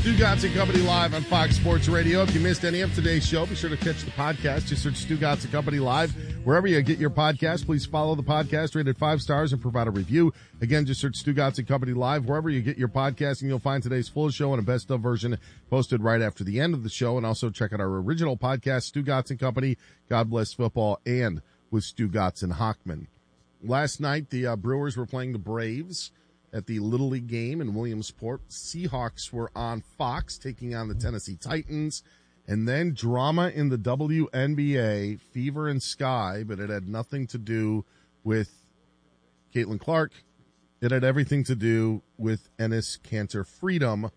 Stugotz and Company live on Fox Sports Radio. If you missed any of today's show, be sure to catch the podcast. Just search Stugotz and Company live. Wherever you get your podcast, please follow the podcast, rate it 5 stars, and provide a review. Again, just search Stugotz and Company live. Wherever you get your podcast, and you'll find today's full show and a best of version posted right after the end of the show. And also check out our original podcast, Stugotz and Company, God Bless Football, and with Stugotz and Hockman. Last night, the Brewers were playing the Braves at the Little League game in Williamsport. Seahawks were on Fox taking on the Tennessee Titans. And then drama in the WNBA, Fever and Sky, but it had nothing to do with Caitlin Clark. It had everything to do with Enes Kanter Freedom.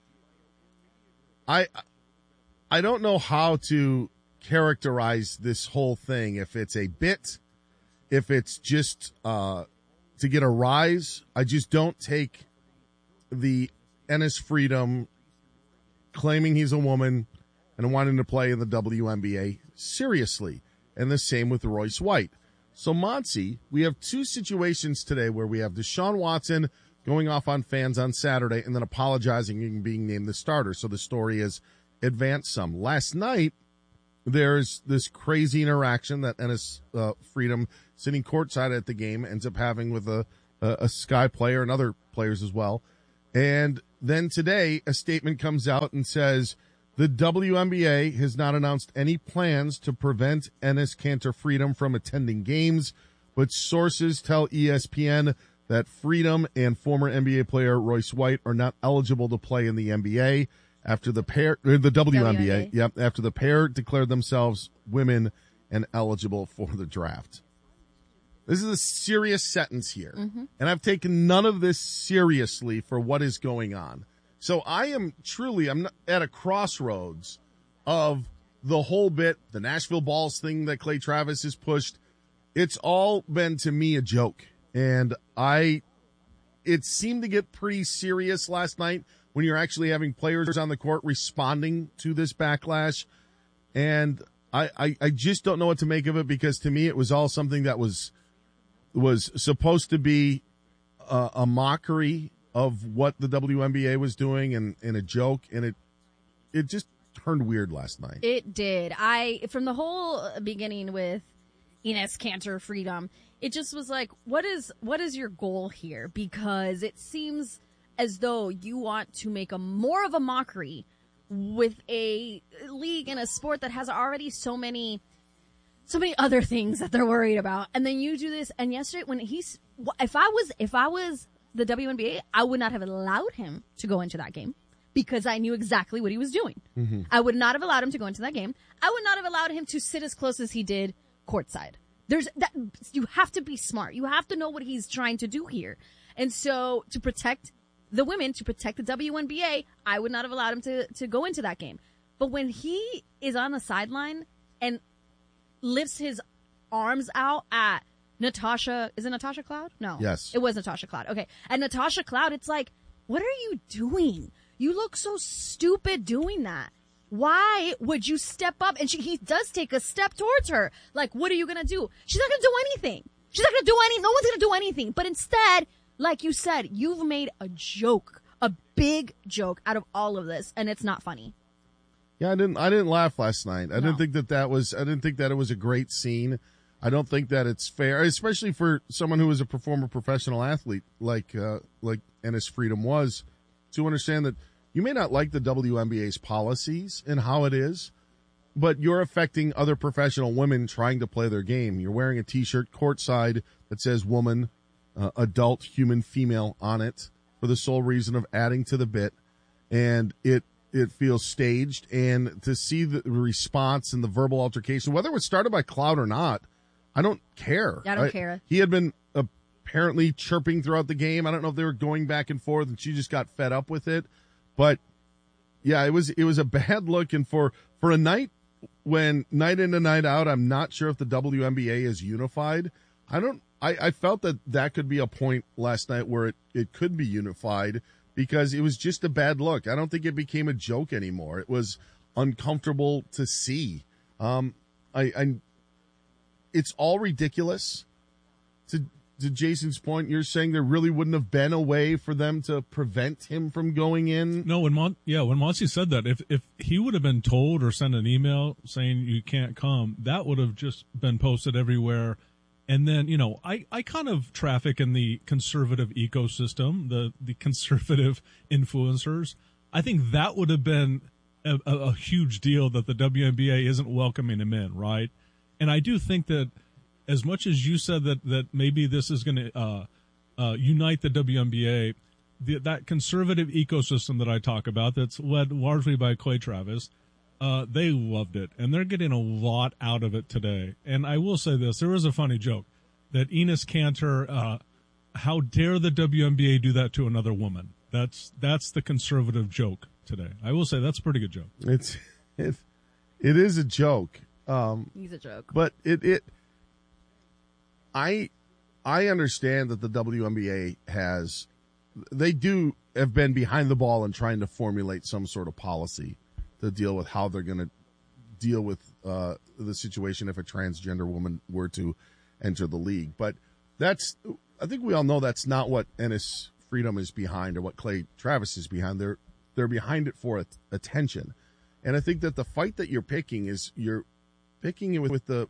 I don't know how to characterize this whole thing, if it's a bit, if it's just to get a rise. I just don't take the Enes Freedom claiming he's a woman and wanting to play in the WNBA seriously. And the same with Royce White. So, Monty, we have two situations today where we have Deshaun Watson going off on fans on Saturday and then apologizing and being named the starter. So the story is advanced some. Last night, there's this crazy interaction that Enes Freedom, sitting courtside at the game, ends up having with a Sky player and other players as well. And then today, a statement comes out and says, the WNBA has not announced any plans to prevent Enes Kanter Freedom from attending games, but sources tell ESPN that Freedom and former NBA player Royce White are not eligible to play in the NBA after the WNBA. Yep, after the pair declared themselves women and eligible for the draft. This is a serious sentence here, and I've taken none of this seriously for what is going on. So I'm not at a crossroads of the whole bit, the Nashville Balls thing that Clay Travis has pushed. It's all been, to me, a joke. And it seemed to get pretty serious last night when you're actually having players on the court responding to this backlash. And I just don't know what to make of it, because to me it was all something that was supposed to be a mockery of what the WNBA was doing and a joke, and it just turned weird last night. It did. From the whole beginning with Enes Kanter Freedom, it just was like, what is your goal here? Because it seems as though you want to make more of a mockery with a league and a sport that has already so many other things that they're worried about, and then you do this. And yesterday, if I was the WNBA, I would not have allowed him to go into that game, because I knew exactly what he was doing. Mm-hmm. I would not have allowed him to go into that game. I would not have allowed him to sit as close as he did courtside. You have to be smart. You have to know what he's trying to do here. And so, to protect the women, to protect the WNBA, I would not have allowed him to go into that game. But when he is on the sideline and lifts his arms out at Natasha, is it Natasha Cloud? No. Yes. It was Natasha Cloud. Okay. And Natasha Cloud, it's like, what are you doing? You look so stupid doing that. Why would you step up? And he does take a step towards her. Like, what are you going to do? She's not going to do anything. She's not going to do anything. No one's going to do anything. But instead, like you said, you've made a joke, a big joke out of all of this, and it's not funny. Yeah, I didn't laugh last night. I didn't think that it was a great scene. I don't think that it's fair, especially for someone who is a former professional athlete like Enes Freedom was, to understand that you may not like the WNBA's policies and how it is, but you're affecting other professional women trying to play their game. You're wearing a T-shirt courtside that says woman, adult, human, female on it for the sole reason of adding to the bit, and it feels staged. And to see the response and the verbal altercation, whether it was started by Cloud or not, I don't care. I don't care. He had been apparently chirping throughout the game. I don't know if they were going back and forth and she just got fed up with it. But yeah, it was a bad look. And for a night when night in and night out, I'm not sure if the WNBA is unified. I felt that could be a point last night where it could be unified, because it was just a bad look. I don't think it became a joke anymore. It was uncomfortable to see. It's all ridiculous. To to Jason's point, you're saying there really wouldn't have been a way for them to prevent him from going in? No, when Monty said that, if he would have been told or sent an email saying you can't come, that would have just been posted everywhere. And then, I kind of traffic in the conservative ecosystem, the conservative influencers. I think that would have been a huge deal that the WNBA isn't welcoming him in, right? And I do think that as much as you said that maybe this is going to unite the WNBA, that conservative ecosystem that I talk about that's led largely by Clay Travis, they loved it, and they're getting a lot out of it today. And I will say this, there was a funny joke that Enes Kanter, how dare the WNBA do that to another woman? That's the conservative joke today. I will say that's a pretty good joke. It is a joke. He's a joke. But I understand that the WNBA have been behind the ball in trying to formulate some sort of policy to deal with how they're going to deal with the situation if a transgender woman were to enter the league. But I think we all know that's not what Enes Freedom is behind or what Clay Travis is behind. They're behind it for attention. And I think that the fight that you're picking is you're picking it with the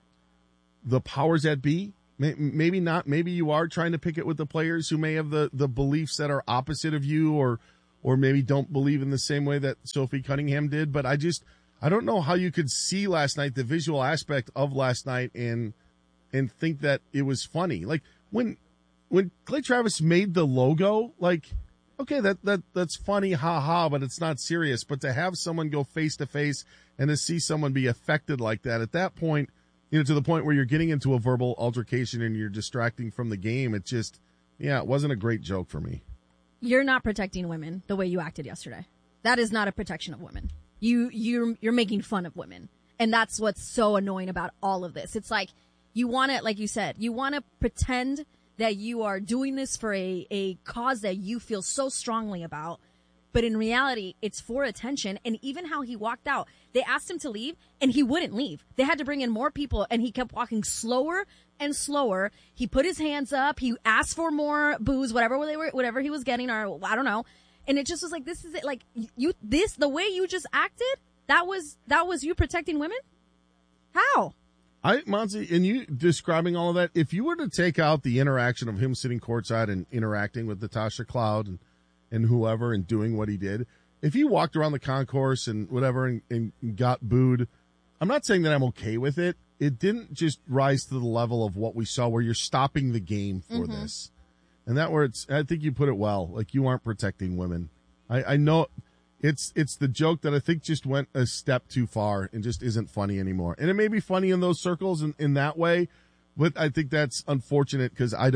powers that be. Maybe not. Maybe you are trying to pick it with the players who may have the beliefs that are opposite of you or maybe don't believe in the same way that Sophie Cunningham did. But I don't know how you could see last night, the visual aspect of last night and think that it was funny. Like when Clay Travis made the logo, like, okay, that's funny, ha, but it's not serious. But to have someone go face to face and to see someone be affected like that at that point, to the point where you're getting into a verbal altercation and you're distracting from the game, it wasn't a great joke for me. You're not protecting women the way you acted yesterday. That is not a protection of women. You're making fun of women. And that's what's so annoying about all of this. It's like you want to, like you said, you want to pretend that you are doing this for a cause that you feel so strongly about. But in reality, it's for attention. And even how he walked out, they asked him to leave and he wouldn't leave. They had to bring in more people and he kept walking slower and slower. He put his hands up. He asked for more booze, whatever he was getting, or I don't know. And it just was like, this is it. Like the way you just acted, that was you protecting women? How? Monty, and you describing all of that, if you were to take out the interaction of him sitting courtside and interacting with Natasha Cloud and whoever and doing what he did, if he walked around the concourse and whatever and got booed, I'm not saying that I'm okay with it. It didn't just rise to the level of what we saw where you're stopping the game for this. And I think you put it well. Like, you aren't protecting women. I know it's the joke that I think just went a step too far and just isn't funny anymore. And it may be funny in those circles in that way, but I think that's unfortunate because I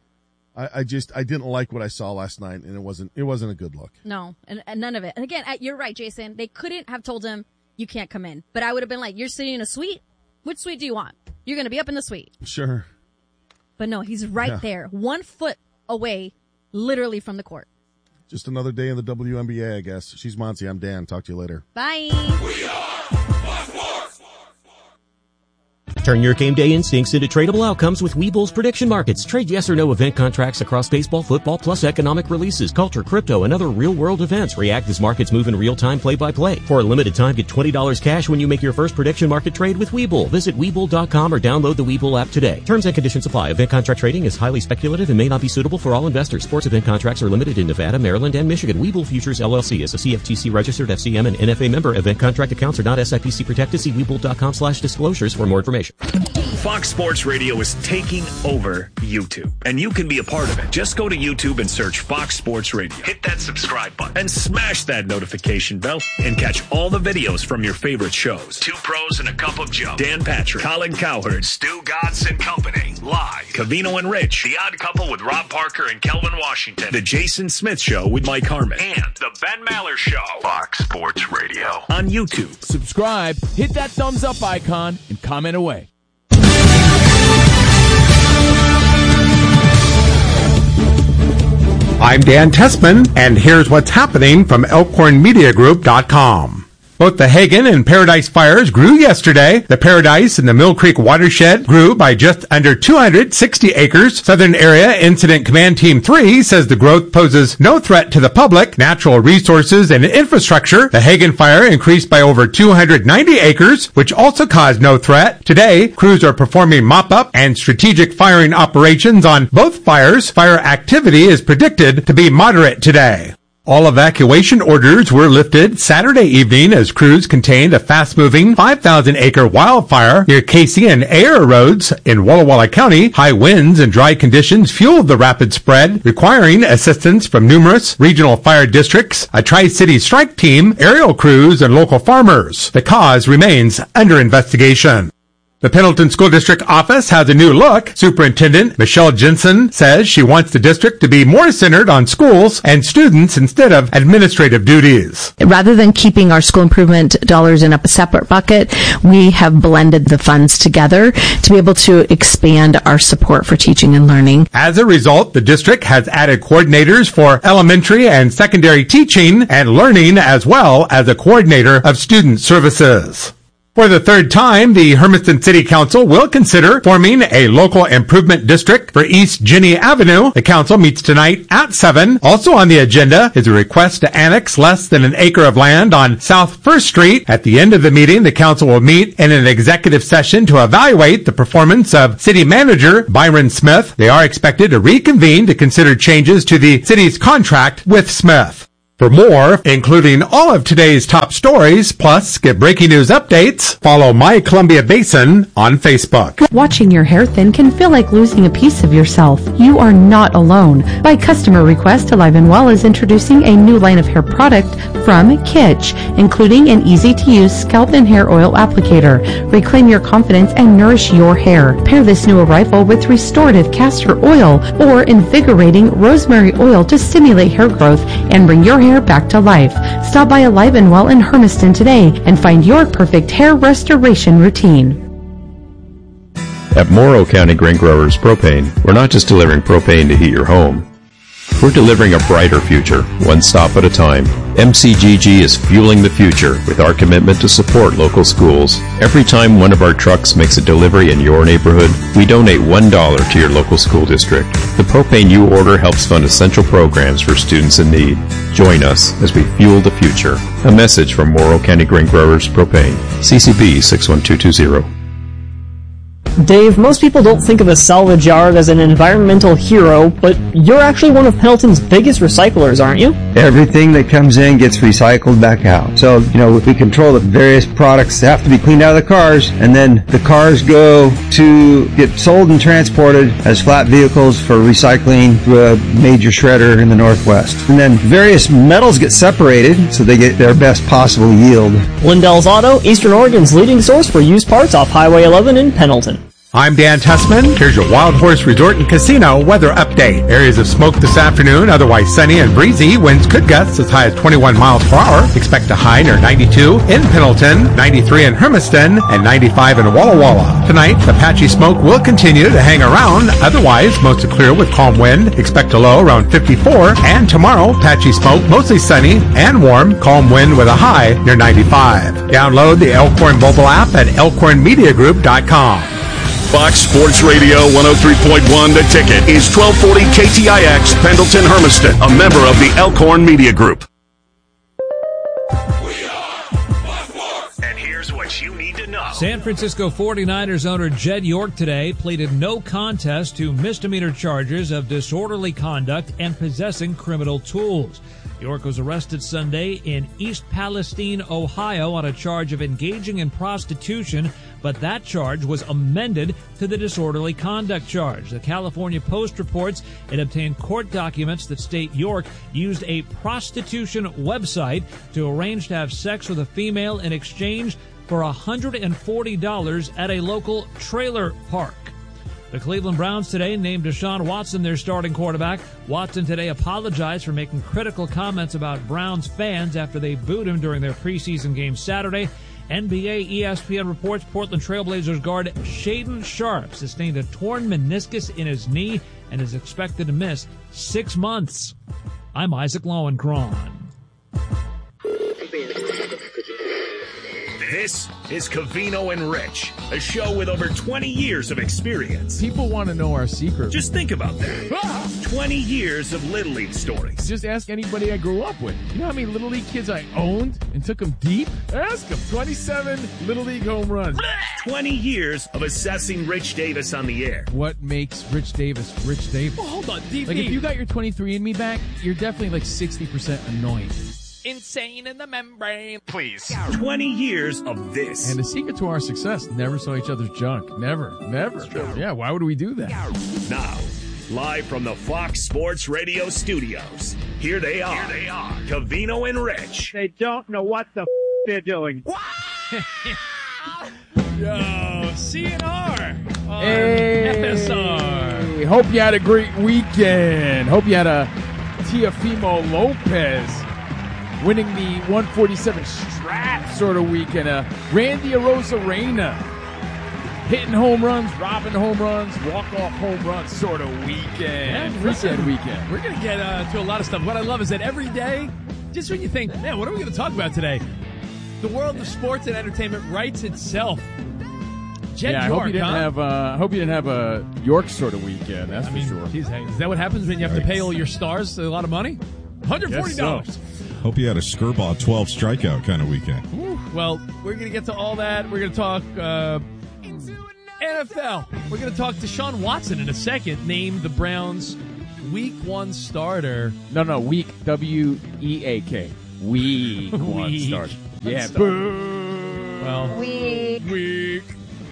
didn't like what I saw last night, and it wasn't a good look. No, and none of it. And again, you're right, Jason. They couldn't have told him you can't come in, but I would have been like, you're sitting in a suite. Which suite do you want? You're going to be up in the suite. Sure. But no, he's right there, 1 foot away, literally from the court. Just another day in the WNBA, I guess. She's Monty. I'm Dan. Talk to you later. Bye. We are Fox Sports. Turn your game day instincts into tradable outcomes with Webull's prediction markets. Trade yes or no event contracts across baseball, football, plus economic releases, culture, crypto, and other real-world events. React as markets move in real time, play-by-play. For a limited time, get $20 cash when you make your first prediction market trade with Webull. Visit Webull.com or download the Webull app today. Terms and conditions apply. Event contract trading is highly speculative and may not be suitable for all investors. Sports event contracts are limited in Nevada, Maryland, and Michigan. Webull Futures, LLC is a CFTC registered FCM and NFA member. Event contract accounts are not SIPC protected. See Webull.com/disclosures for more information. Fox Sports Radio is taking over YouTube, and you can be a part of it. Just go to YouTube and search Fox Sports Radio. Hit that subscribe button and smash that notification bell and catch all the videos from your favorite shows. Two Pros and a Cup of Joe, Dan Patrick, Colin Cowherd, Stu Godson and Company, live, Covino and Rich, The Odd Couple with Rob Parker and Kelvin Washington, The Jason Smith Show with Mike Harmon, and The Ben Maller Show. Fox Sports Radio on YouTube. Subscribe, hit that thumbs up icon, and comment away. I'm Dan Tessman, and here's what's happening from ElkhornMediaGroup.com. Both the Hagen and Paradise fires grew yesterday. The Paradise and the Mill Creek watershed grew by just under 260 acres. Southern Area Incident Command Team 3 says the growth poses no threat to the public, natural resources, and infrastructure. The Hagen fire increased by over 290 acres, which also caused no threat. Today, crews are performing mop-up and strategic firing operations on both fires. Fire activity is predicted to be moderate today. All evacuation orders were lifted Saturday evening as crews contained a fast-moving 5,000-acre wildfire near Casey and Ayer Roads in Walla Walla County. High winds and dry conditions fueled the rapid spread, requiring assistance from numerous regional fire districts, a Tri-City strike team, aerial crews, and local farmers. The cause remains under investigation. The Pendleton School District office has a new look. Superintendent Michelle Jensen says she wants the district to be more centered on schools and students instead of administrative duties. Rather than keeping our school improvement dollars in a separate bucket, we have blended the funds together to be able to expand our support for teaching and learning. As a result, the district has added coordinators for elementary and secondary teaching and learning, as well as a coordinator of student services. For the third time, the Hermiston City Council will consider forming a local improvement district for East Jenny Avenue. The council meets tonight at 7. Also on the agenda is a request to annex less than an acre of land on South 1st Street. At the end of the meeting, the council will meet in an executive session to evaluate the performance of city manager Byron Smith. They are expected to reconvene to consider changes to the city's contract with Smith. For more, including all of today's top stories, plus get breaking news updates, follow My Columbia Basin on Facebook. Watching your hair thin can feel like losing a piece of yourself. You are not alone. By customer request, Alive and Well is introducing a new line of hair product from Kitsch, including an easy-to-use scalp and hair oil applicator. Reclaim your confidence and nourish your hair. Pair this new arrival with restorative castor oil or invigorating rosemary oil to stimulate hair growth and bring your hair back to life. Stop by Alive and Well in Hermiston today and find your perfect hair restoration routine. At Morrow County Grain Growers Propane, we're not just delivering propane to heat your home. We're delivering a brighter future, one stop at a time. MCGG is fueling the future with our commitment to support local schools. Every time one of our trucks makes a delivery in your neighborhood, we donate $1 to your local school district. The propane you order helps fund essential programs for students in need. Join us as we fuel the future. A message from Morrow County Grain Growers Propane. CCB 61220. Dave, most people don't think of a salvage yard as an environmental hero, but you're actually one of Pendleton's biggest recyclers, aren't you? Everything that comes in gets recycled back out. So, we control the various products that have to be cleaned out of the cars, and then the cars go to get sold and transported as flat vehicles for recycling to a major shredder in the Northwest. And then various metals get separated so they get their best possible yield. Lindell's Auto, Eastern Oregon's leading source for used parts off Highway 11 in Pendleton. I'm Dan Tussman. Here's your Wild Horse Resort and Casino weather update. Areas of smoke this afternoon, otherwise sunny and breezy. Winds could gust as high as 21 miles per hour. Expect a high near 92 in Pendleton, 93 in Hermiston, and 95 in Walla Walla. Tonight, the patchy smoke will continue to hang around. Otherwise, mostly clear with calm wind. Expect a low around 54. And tomorrow, patchy smoke, mostly sunny and warm. Calm wind with a high near 95. Download the Elkhorn mobile app at elkhornmediagroup.com. Fox Sports Radio 103.1 The Ticket is 1240 KTIX Pendleton Hermiston, a member of the Elkhorn Media Group. And here's what you need to know. San Francisco 49ers owner Jed York today pleaded no contest to misdemeanor charges of disorderly conduct and possessing criminal tools. York was arrested Sunday in East Palestine, Ohio, on a charge of engaging in prostitution, but that charge was amended to the disorderly conduct charge. The California Post reports it obtained court documents that state York used a prostitution website to arrange to have sex with a female in exchange for $140 at a local trailer park. The Cleveland Browns today named Deshaun Watson their starting quarterback. Watson today apologized for making critical comments about Browns fans after they booed him during their preseason game Saturday. NBA ESPN reports Portland Trailblazers guard Shaedon Sharpe sustained a torn meniscus in his knee and is expected to miss 6 months. I'm Isaac Lowenkron. This is Covino and Rich, a show with over 20 years of experience. People want to know our secret. Just think about that. 20 years of Little League stories. Just ask anybody I grew up with. You know how many Little League kids I owned and took them deep? Ask them. 27 Little League home runs. 20 years of assessing Rich Davis on the air. What makes Rich Davis Rich Davis? Well, hold on, DP. Like, if you got your 23andMe back, you're definitely like 60% annoying. Insane in the membrane. Please. 20 years of this. And the secret to our success, never saw each other's junk. Never. Yeah, why would we do that? Now, live from the Fox Sports Radio studios, here they are. Covino and Rich. They don't know what the they're doing. Yo, CNR on Hey, FSR. hope you had a great weekend. Hope you had a Teofimo Lopez winning the 147 strap sort of weekend. Randy Arozarena hitting home runs, robbing home runs, walk-off home runs sort of weekend. Weekend. We're going to get to a lot of stuff. What I love is that every day, just when you think, man, what are we going to talk about today? The world of sports and entertainment writes itself. Jed I York, hope you didn't have a York sort of weekend. That's for sure. Geez, hey, is that what happens when you have to pay all your stars a lot of money? $140. Hope you had a Skirball 12 strikeout kind of weekend. Well, we're going to get to all that. We're going to talk NFL. We're going to talk to Deshaun Watson in a second, named the Browns' Week 1 starter. No, week, W-E-A-K. Week 1 starter. Yeah, boo. Well, week.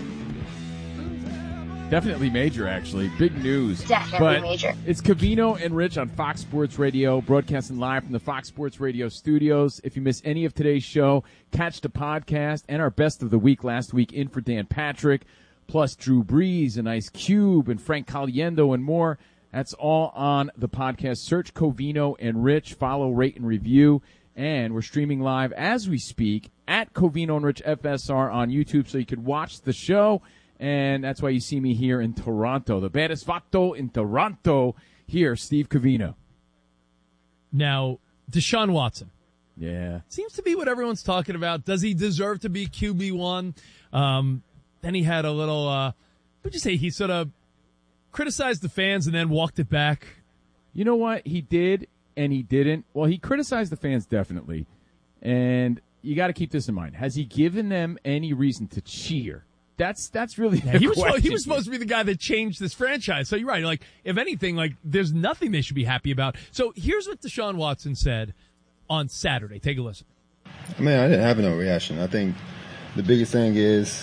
Definitely major, actually. Big news. Definitely major. It's Covino and Rich on Fox Sports Radio, broadcasting live from the Fox Sports Radio studios. If you miss any of today's show, catch the podcast and our best of the week last week in for Dan Patrick, plus Drew Brees and Ice Cube and Frank Caliendo and more. That's all on the podcast. Search Covino and Rich. Follow, rate, and review. And we're streaming live as we speak at Covino and Rich FSR on YouTube, so you could watch the show. And that's why you see me here in Toronto. The baddest vato in Toronto here, Steve Covino. now, Deshaun Watson. Yeah. Seems to be what everyone's talking about. Does he deserve to be QB1? Then he had a little, what would you say? He sort of criticized the fans and then walked it back. You know what? He did and he didn't. Well, he criticized the fans definitely. And you got to keep this in mind. Has he given them any reason to cheer? That's really the question. He was supposed to be the guy that changed this franchise. So you're right. Like, if anything, like, there's nothing they should be happy about. So here's what Deshaun Watson said on Saturday. Take a listen. I mean, I didn't have no reaction. I think the biggest thing is,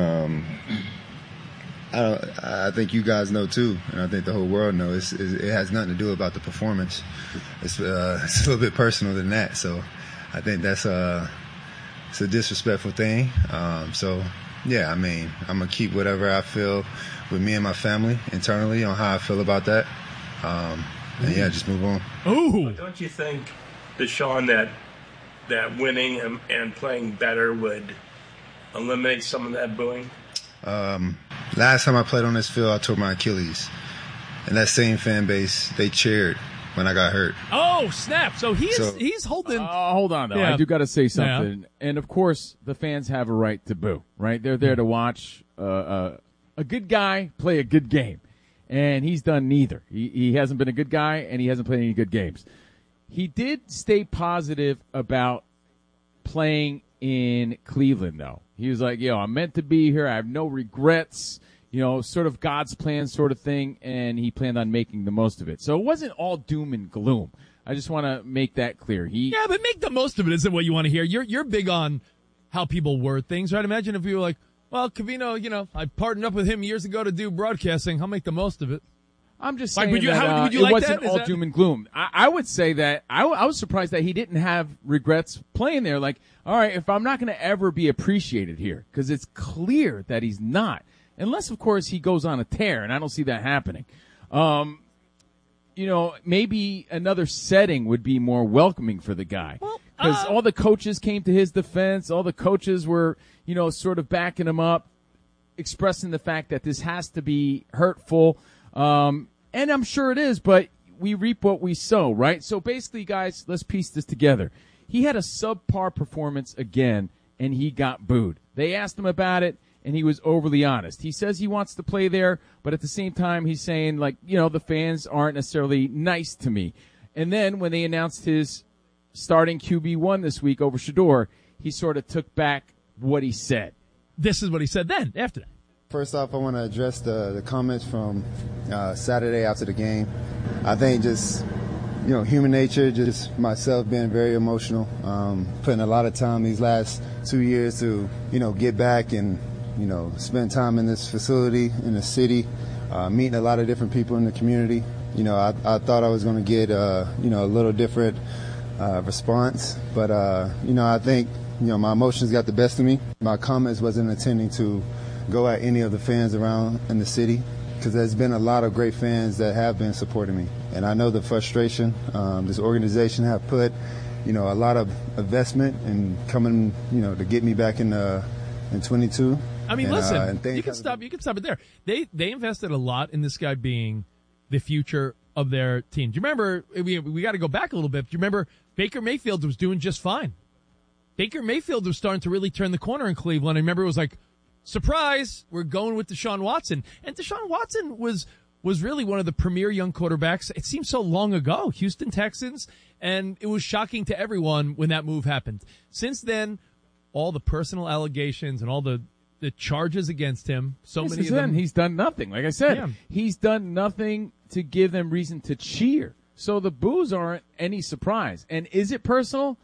I think you guys know too, and I think the whole world knows, it has nothing to do about the performance. It's a little bit personal than that. So I think that's it's a disrespectful thing. So yeah, I mean, I'm gonna keep whatever I feel with me and my family internally on how I feel about that. And yeah, just move on. Ooh. Don't you think, Deshaun, that winning and playing better would eliminate some of that booing? Last time I played on this field, I tore my Achilles. And that same fan base, they cheered when I got hurt. Oh, snap. So he's holding. Hold on, though. Yeah. I do got to say something. Yeah. And, of course, the fans have a right to boo, right? They're there to watch a good guy play a good game. And he's done neither. He hasn't been a good guy, and he hasn't played any good games. He did stay positive about playing in Cleveland, though. He was like, I'm meant to be here. I have no regrets, sort of God's plan sort of thing, and he planned on making the most of it. So it wasn't all doom and gloom. I just want to make that clear. Yeah, but make the most of it isn't what you want to hear. You're big on how people word things, right? Imagine if you were like, well, Covino, I partnered up with him years ago to do broadcasting. I'll make the most of it. I'm just saying would you like wasn't all doom and gloom. I would say that I was surprised that he didn't have regrets playing there. Like, all right, if I'm not going to ever be appreciated here, because it's clear that he's not, unless, of course, he goes on a tear, and I don't see that happening. Maybe another setting would be more welcoming for the guy. Because all the coaches came to his defense. All the coaches were, sort of backing him up, expressing the fact that this has to be hurtful. And I'm sure it is, but we reap what we sow, right? So basically, guys, let's piece this together. He had a subpar performance again, and he got booed. They asked him about it, and he was overly honest. He says he wants to play there, but at the same time, he's saying, like, the fans aren't necessarily nice to me. And then when they announced his starting QB1 this week over Shedeur, he sort of took back what he said. This is what he said then, after that. First off, I want to address the comments from Saturday after the game. I think just, human nature, just myself being very emotional, putting a lot of time these last 2 years to, get back and, spend time in this facility, in the city, meeting a lot of different people in the community. I thought I was going to get, a little different response, but, I think, my emotions got the best of me. My comments wasn't intending to go at any of the fans around in the city, because there's been a lot of great fans that have been supporting me. And I know the frustration this organization have put, a lot of investment in coming, to get me back in 22. I mean, listen, you can stop it there. They invested a lot in this guy being the future of their team. Do you remember, we got to go back a little bit. Do you remember Baker Mayfield was doing just fine? Baker Mayfield was starting to really turn the corner in Cleveland. I remember it was like, surprise, we're going with Deshaun Watson. And Deshaun Watson was really one of the premier young quarterbacks. It seems so long ago, Houston Texans, and it was shocking to everyone when that move happened. Since then, all the personal allegations and all the charges against him, many of them. He's done nothing. Like I said, he's done nothing to give them reason to cheer. So the boos aren't any surprise. And is it personal?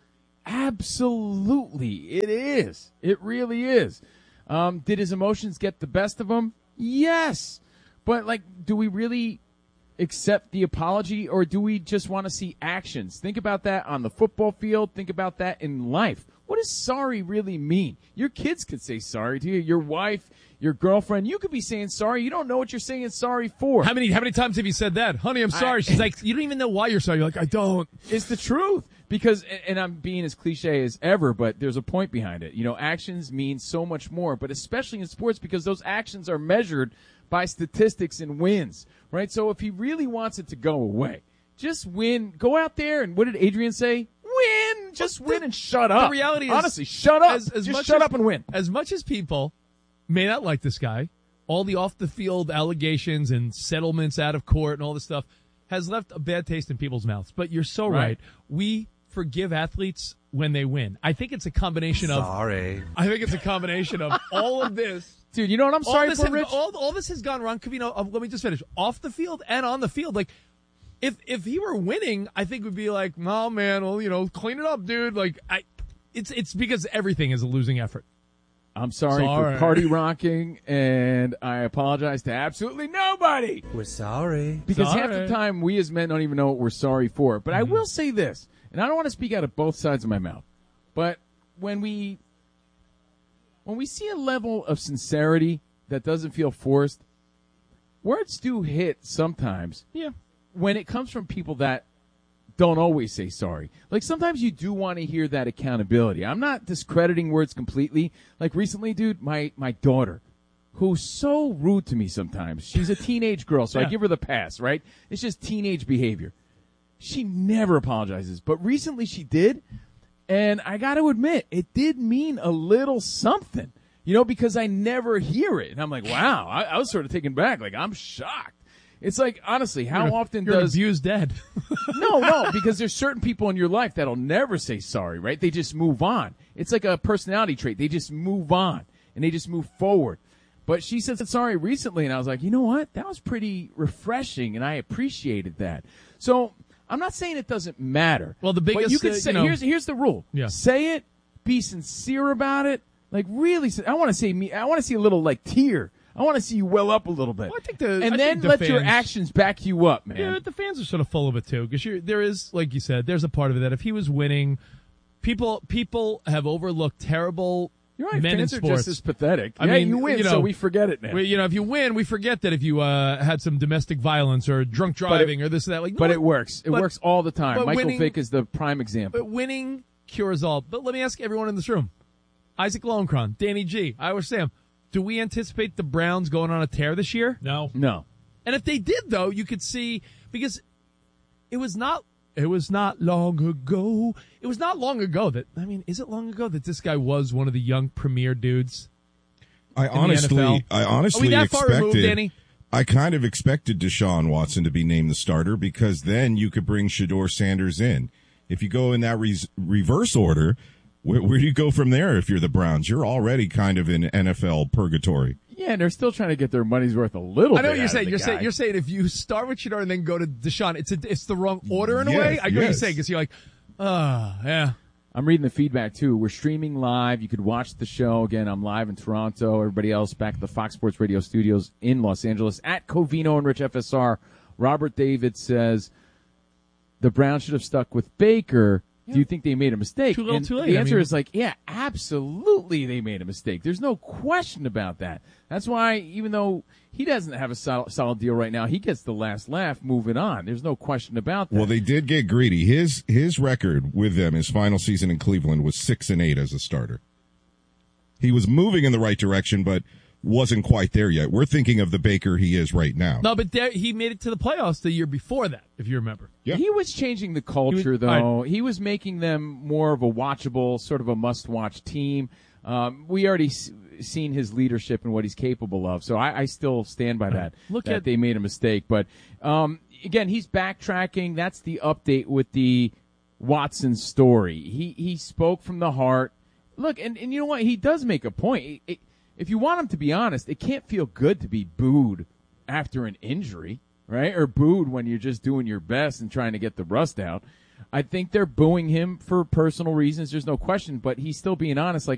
Absolutely, it is. It really is. Did his emotions get the best of him? Yes. But, do we really accept the apology, or do we just want to see actions? Think about that on the football field. Think about that in life. What does sorry really mean? Your kids could say sorry to you. Your wife, your girlfriend, you could be saying sorry. You don't know what you're saying sorry for. How many times have you said that? Honey, I'm sorry. She's like, you don't even know why you're sorry. You're like, I don't. It's the truth. Because, and I'm being as cliche as ever, but there's a point behind it. Actions mean so much more, but especially in sports, because those actions are measured by statistics and wins, right? So if he really wants it to go away, just win. Go out there and what did Adrian say? Win. Just win and shut up. The reality is, honestly, shut up. Just shut up and win. As much as people may not like this guy, all the off-the-field allegations and settlements out of court and all this stuff has left a bad taste in people's mouths. But you're so right. We forgive athletes when they win. I think it's a combination of all of this. Dude, you know what I'm sorry for, Rich? All this has gone wrong. Let me just finish. Off the field and on the field. If he were winning, I think we'd be like, oh man, well, clean it up, dude. It's because everything is a losing effort. I'm sorry for party rocking, and I apologize to absolutely nobody. We're sorry. Because half the time we as men don't even know what we're sorry for. But I will say this, and I don't want to speak out of both sides of my mouth, but when we see a level of sincerity that doesn't feel forced, words do hit sometimes. Yeah. When it comes from people that don't always say sorry. Sometimes you do want to hear that accountability. I'm not discrediting words completely. Recently, dude, my daughter, who's so rude to me sometimes. She's a teenage girl, so I give her the pass, right? It's just teenage behavior. She never apologizes, but recently she did, and I got to admit, it did mean a little something, because I never hear it. And I'm like, wow, I was sort of taken back. I'm shocked. It's honestly, how often you're does... an abused dad. No, because there's certain people in your life that'll never say sorry, right? They just move on. It's like a personality trait. They just move on, and they just move forward. But she said sorry recently, and I was like, you know what? That was pretty refreshing, and I appreciated that. So I'm not saying it doesn't matter. Well, the biggest... But you could say, here's the rule. Yeah. Say it, be sincere about it. Really, I want to see a little, tear. I want to see you well up a little bit. Well, I think then let your actions back you up, man. Yeah, the fans are sort of full of it, too. Because there is, like you said, there's a part of it that if he was winning, people have overlooked terrible You're right, men fans in are sports. just as pathetic. I mean, you win, so we forget it now. If you win, we forget that if you had some domestic violence or drunk driving or this or that. But it works. It works all the time. Michael winning, Vick is the prime example. But winning cures all. But let me ask everyone in this room. Isaac Lowenkron, Danny G, Iowa Sam. Do we anticipate the Browns going on a tear this year? No. No. And if they did, though, you could see, because it was not It was not long ago. It was not long ago that, I mean, is it long ago that this guy was one of the young premier dudes? I honestly Are we that far removed, expected, Danny? I kind of expected Deshaun Watson to be named the starter because then you could bring Shedeur Sanders in. If you go in that reverse order, where do you go from there if you're the Browns? You're already kind of in NFL purgatory. Yeah, and they're still trying to get their money's worth a little bit. I know what you're saying. You're saying if you start with Shedeur and then go to Deshaun, it's the wrong order in a way. I know what you're saying because you're like, yeah. I'm reading the feedback too. We're streaming live. You could watch the show. Again, I'm live in Toronto. Everybody else back at the Fox Sports Radio studios in Los Angeles at Covino and Rich FSR. Robert David says the Browns should have stuck with Baker. Do you think they made a mistake? Too little, too late. The answer is yeah, absolutely they made a mistake. There's no question about that. That's why even though he doesn't have a solid deal right now, he gets the last laugh moving on. There's no question about that. Well, they did get greedy. His record with them, his final season in Cleveland, was 6-8 as a starter. He was moving in the right direction, but wasn't quite there yet. We're thinking of the Baker he is right now. No, but he made it to the playoffs the year before that, if you remember. Yeah. He was changing the culture, though. He was making them more of a watchable, sort of a must-watch team. We already seen his leadership and what he's capable of, so I still stand by that. They made a mistake. But, again, he's backtracking. That's the update with the Watson story. He spoke from the heart. Look, and you know what? He does make a point. If you want him to be honest, it can't feel good to be booed after an injury, right? Or booed when you're just doing your best and trying to get the rust out. I think they're booing him for personal reasons. There's no question, but he's still being honest. Like,